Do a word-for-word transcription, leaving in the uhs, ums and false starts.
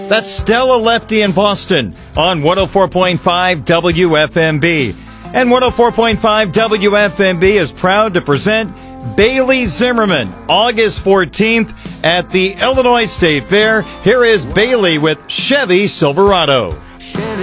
That's Stella Lefty in Boston on one oh four point five W F M B. And one oh four point five W F M B is proud to present Bailey Zimmerman, August fourteenth at the Illinois State Fair. Here is Bailey with Chevy Silverado.